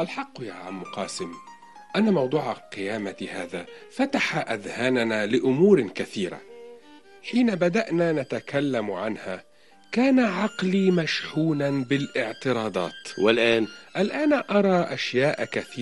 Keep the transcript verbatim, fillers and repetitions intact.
الحق يا عم قاسم أن موضوع القيامة هذا فتح أذهاننا لأمور كثيرة. حين بدأنا نتكلم عنها كان عقلي مشحونا بالاعتراضات، والآن الآن أرى أشياء كثيرة